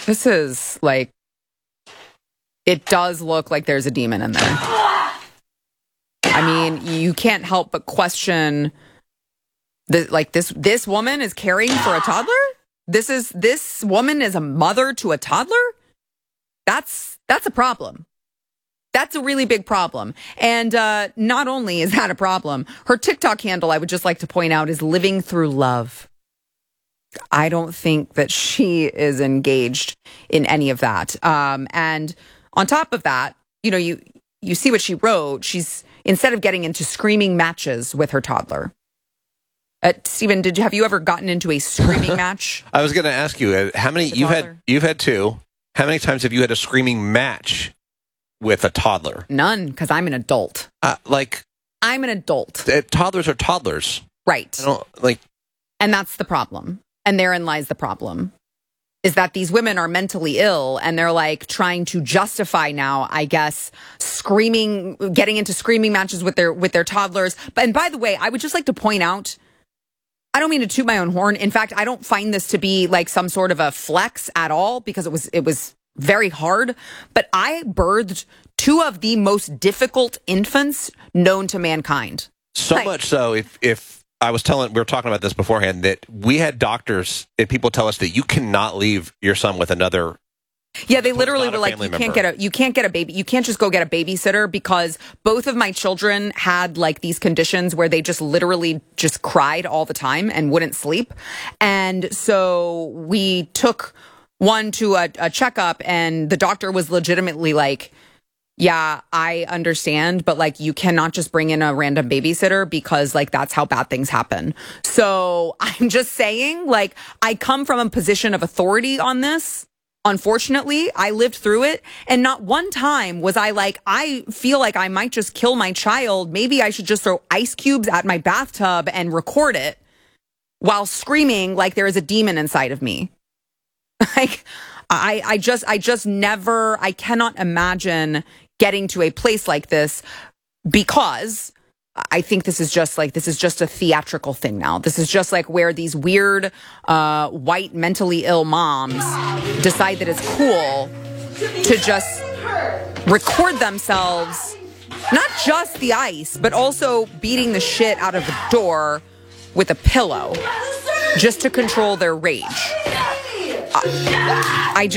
This is like, it does look like there's a demon in there. I mean, you can't help but question this woman is caring for a toddler? This woman is a mother to a toddler? That's a problem. That's a really big problem. And not only is that a problem, her TikTok handle, I would just like to point out, is Living Through Love. I don't think that she is engaged in any of that. And on top of that, you see what she wrote. She's, instead of getting into screaming matches with her toddler. Stephen, have you ever gotten into a screaming match? I was going to ask you, how many you've had two. How many times have you had a screaming match with a toddler? None, because I'm an adult. I'm an adult. Toddlers are toddlers. Right. And that's the problem. And therein lies the problem, is that these women are mentally ill and they're like trying to justify now, I guess, getting into screaming matches with their toddlers. And by the way, I would just like to point out, I don't mean to toot my own horn. In fact, I don't find this to be like some sort of a flex at all, because it was very hard. But I birthed two of the most difficult infants known to mankind. So much so, if we were talking about this beforehand, that we had doctors and people tell us that you cannot leave your son with another. Yeah, they literally were like, you can't get a baby. You can't just go get a babysitter, because both of my children had like these conditions where they just literally just cried all the time and wouldn't sleep. And so we took one to a checkup, and the doctor was legitimately like, yeah, I understand, but like, you cannot just bring in a random babysitter, because like, that's how bad things happen. So I'm just saying, like, I come from a position of authority on this. Unfortunately, I lived through it, and not one time was I like, I feel like I might just kill my child. Maybe I should just throw ice cubes at my bathtub and record it while screaming like there is a demon inside of me. Like, I cannot imagine getting to a place like this, because I think this is just a theatrical thing now. This is just like where these weird, white, mentally ill moms decide that it's cool to just record themselves, not just the ice, but also beating the shit out of the door with a pillow just to control their rage. I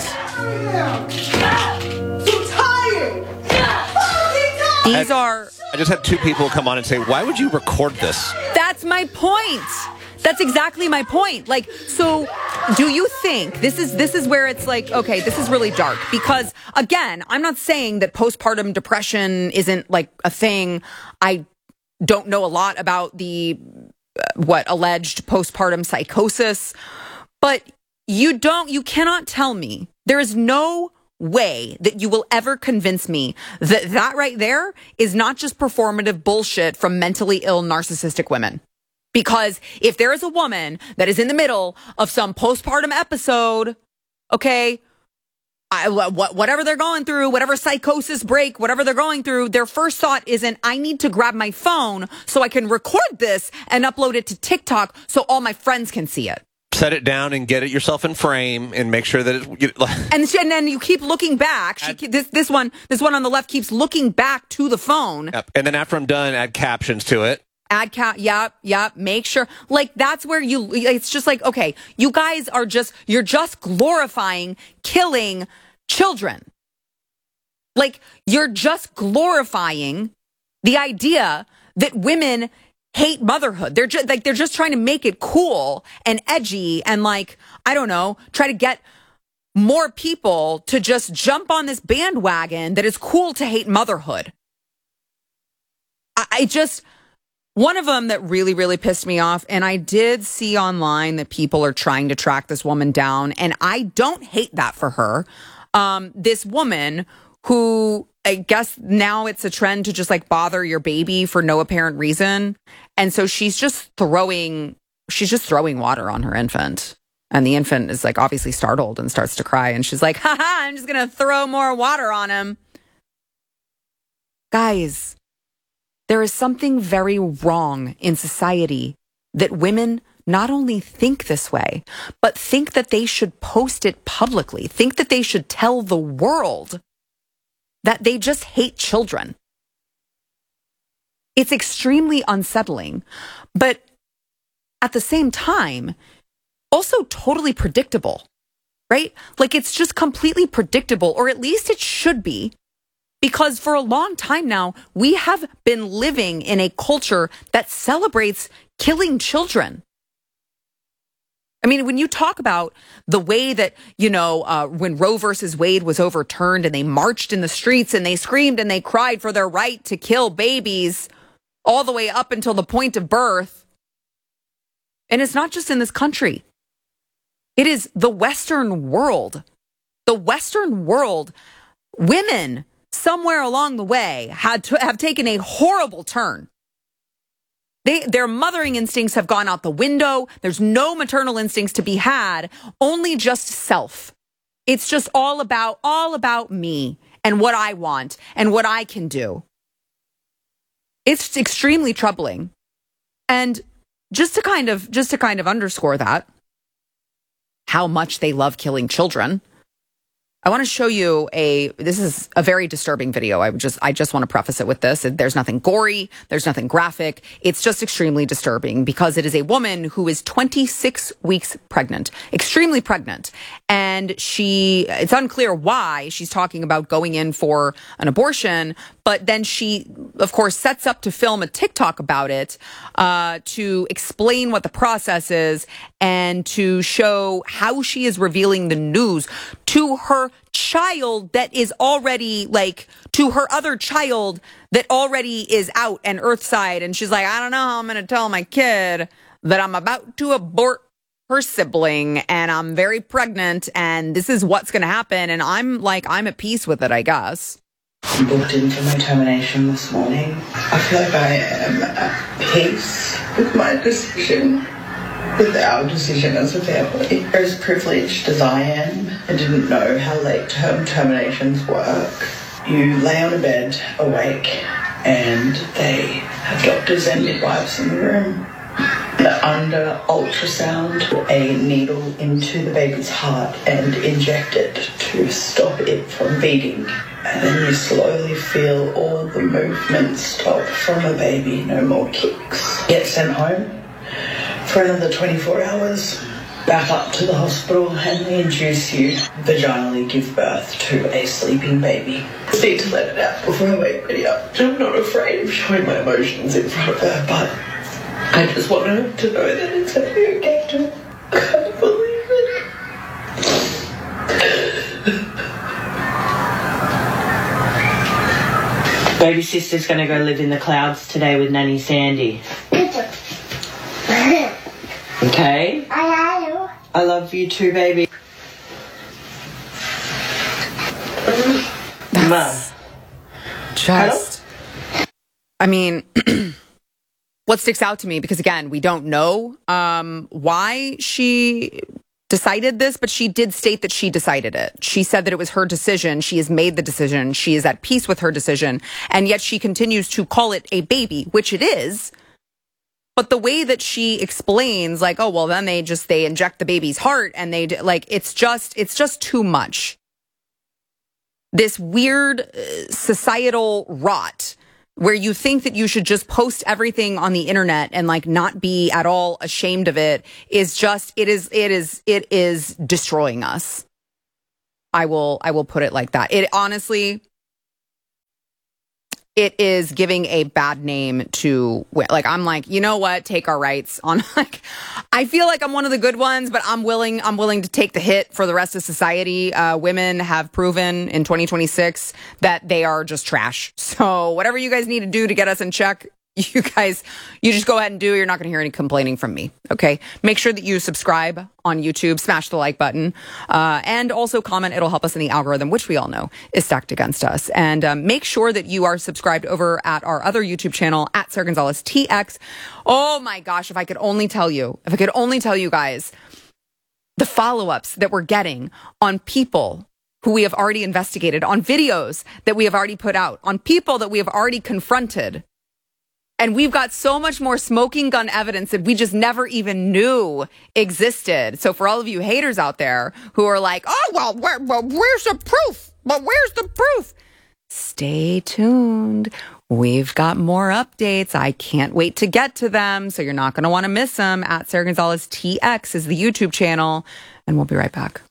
just had two people come on and say, why would you record this? That's my point. That's exactly my point. Like, so do you think this is where it's like, okay, this is really dark? Because again, I'm not saying that postpartum depression isn't like a thing. I don't know a lot about the alleged postpartum psychosis, but you cannot tell me, there is no way that you will ever convince me that right there is not just performative bullshit from mentally ill narcissistic women. Because if there is a woman that is in the middle of some postpartum episode, okay, whatever they're going through, whatever psychosis break, whatever they're going through, their first thought isn't, I need to grab my phone so I can record this and upload it to TikTok so all my friends can see it. Set it down and get it yourself in frame and make sure that and then you keep looking back. This one on the left keeps looking back to the phone. Yep. And then after I'm done, add captions to it. Yep. Make sure, like, that's where it's just like, okay, you guys you're just glorifying killing children. Like, you're just glorifying the idea that women hate motherhood. They're just trying to make it cool and edgy and, like, I don't know, try to get more people to just jump on this bandwagon that it's cool to hate motherhood. One of them that really, really pissed me off, and I did see online that people are trying to track this woman down, and I don't hate that for her. This woman who, I guess now it's a trend to just like bother your baby for no apparent reason. And so she's just throwing water on her infant. And the infant is like obviously startled and starts to cry. And she's like, haha, I'm just going to throw more water on him. Guys, there is something very wrong in society that women not only think this way, but think that they should post it publicly, think that they should tell the world that they just hate children. It's extremely unsettling, but at the same time, also totally predictable, right? Like it's just completely predictable, or at least it should be, because for a long time now, we have been living in a culture that celebrates killing children. I mean, when you talk about the way that, when Roe versus Wade was overturned and they marched in the streets and they screamed and they cried for their right to kill babies all the way up until the point of birth. And it's not just in this country. It is the Western world. The Western world, women somewhere along the way have taken a horrible turn. Their mothering instincts have gone out the window. There's no maternal instincts to be had, only just self. It's just all about me and what I want and what I can do. It's extremely troubling. And just to kind of underscore that, how much they love killing children, I want to show you this is a very disturbing video. I just want to preface it with this. There's nothing gory. There's nothing graphic. It's just extremely disturbing because it is a woman who is 26 weeks pregnant, extremely pregnant. And it's unclear why she's talking about going in for an abortion. But then she, of course, sets up to film a TikTok about it, to explain what the process is and to show how she is revealing the news to her child that is already to her other child that already is out and earthside. And she's like, I don't know how I'm going to tell my kid that I'm about to abort her sibling and I'm very pregnant and this is what's going to happen. And I'm at peace with it, I guess. I'm booked in for my termination this morning. I feel like I am at peace with my decision, with our decision as a family. As privileged as I am, I didn't know how late-term terminations work. You lay on a bed, awake, and they have doctors and midwives in the room. Under ultrasound, a needle into the baby's heart and inject it to stop it from beating. And then you slowly feel all the movement stop from a baby, no more kicks. Get sent home for another 24 hours, back up to the hospital, and they induce you vaginally give birth to a sleeping baby. I need to let it out before I wake Betty up. I'm not afraid of showing my emotions in front of her, but I just want her to know that it's going to be okay too. I can't believe it. Baby sister's going to go live in the clouds today with Nanny Sandy. Okay? I love you too, baby. Just, I mean, what sticks out to me, because again, we don't know why she decided this, but she did state that she decided it. She said that it was her decision. She has made the decision. She is at peace with her decision. And yet she continues to call it a baby, which it is. But the way that she explains, oh, well, then they inject the baby's heart and it's just too much. This weird societal rot where you think that you should just post everything on the internet and not be at all ashamed of it is just, it is destroying us. I will put it like that. It honestly, it is giving a bad name to, I'm you know what? Take our rights on, I feel like I'm one of the good ones, but I'm willing to take the hit for the rest of society. Women have proven in 2026 that they are just trash. So whatever you guys need to do to get us in check, you just go ahead and do. You're not going to hear any complaining from me. Okay. Make sure that you subscribe on YouTube, smash the like button, and also comment. It'll help us in the algorithm, which we all know is stacked against us. And make sure that you are subscribed over at our other YouTube channel at Sarah Gonzalez TX. Oh my gosh. If I could only tell you guys the follow-ups that we're getting on people who we have already investigated, on videos that we have already put out, on people that we have already confronted. And we've got so much more smoking gun evidence that we just never even knew existed. So for all of you haters out there who are like, oh, well, where's the proof? But where's the proof? Stay tuned. We've got more updates. I can't wait to get to them. So you're not going to want to miss them. At Sarah Gonzalez TX is the YouTube channel. And we'll be right back.